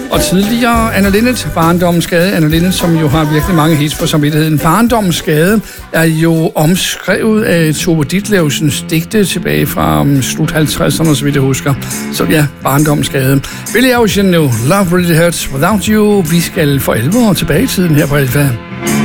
Og tidligere Anne Linnet, Barndommens Gade. Anne Linnet, som jo har virkelig mange hits på samvittigheden. Barndommens Gade er jo omskrevet af Tove Ditlevsens digte tilbage fra slut 50'erne, så vidt jeg husker. Så ja, Barndommens Gade. Billy Ocean nu, Love Really Hurts Without You. Vi skal for 11 år tilbage i tiden her på Alfa.